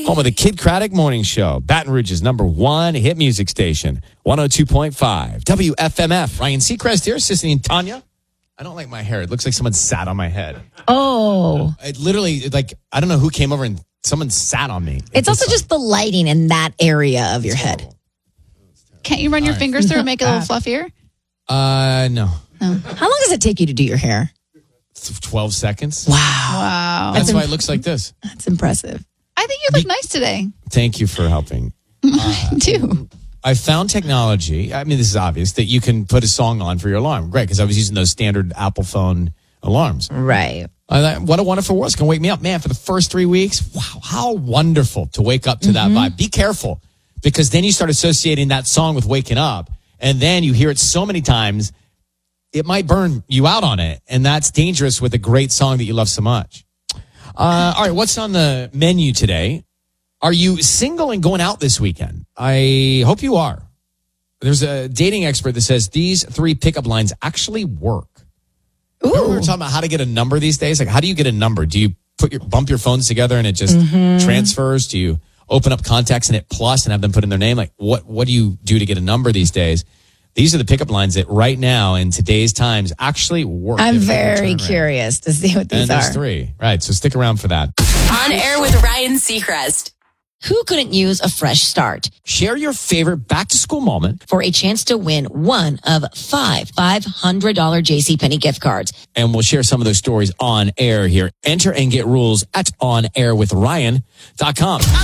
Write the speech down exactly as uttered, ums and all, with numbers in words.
Home of the Kid Craddock Morning Show. Baton Rouge's number one hit music station. one oh two point five W F M F. Ryan Seacrest here, assisting Tanya. I don't like my hair. It looks like someone sat on my head. Oh. It literally, like, I don't know who came over and someone sat on me. It's, it's also like, just the lighting in that area of your head. Can't you run your All right. fingers through and make it a little fluffier? Uh, no. No. How long does it take you to do your hair? twelve seconds. Wow. Wow. That's That's why imp- it looks like this. That's impressive. I think you look nice today, Thank you for helping. too. I found technology. I mean, this is obvious that you can put a song on for your alarm. Great, because I was using those standard Apple phone alarms. Right. I thought, what a wonderful world. It's going to wake me up. Man, for the first three weeks, wow, how wonderful to wake up to that vibe. Be careful, because then you start associating that song with waking up, and then you hear it so many times, it might burn you out on it, and that's dangerous with a great song that you love so much. Uh, all right, what's on the menu today? Are you single and going out this weekend? I hope you are. There's a dating expert that says these three pickup lines actually work. Ooh. Remember we were talking about how to get a number these days? Like, how do you get a number? Do you put your bump your phones together and it just Mm-hmm. transfers? Do you open up contacts and hit plus and have them put in their name? Like, what what do you do to get a number these days? These are the pickup lines that right now in today's times actually work. I'm They have a very turnaround. curious to see what these And there's are. three. Right. So stick around for that. On Air with Ryan Seacrest. Who couldn't use a fresh start? Share your favorite back to school moment. For a chance to win one of five five hundred dollars JCPenney gift cards. And we'll share some of those stories on air here. Enter and get rules at on air with ryan dot com.